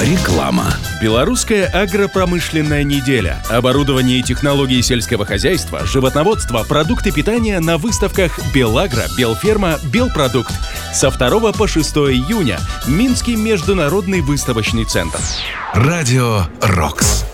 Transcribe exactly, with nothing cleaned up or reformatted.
Реклама. Белорусская агропромышленная неделя. Оборудование и технологии сельского хозяйства, животноводство, продукты питания на выставках «Белагро», «Белферма», «Белпродукт». Со второго по шестое июня. Минский международный выставочный центр. Радио «Рокс».